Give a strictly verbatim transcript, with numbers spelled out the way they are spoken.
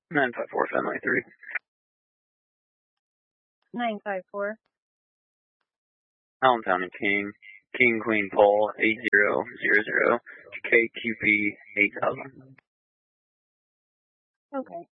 nine five four, Fenway three. nine five four. Allentown and King. King Queen Paul, eight zero zero zero. K Q P eight thousand. Okay.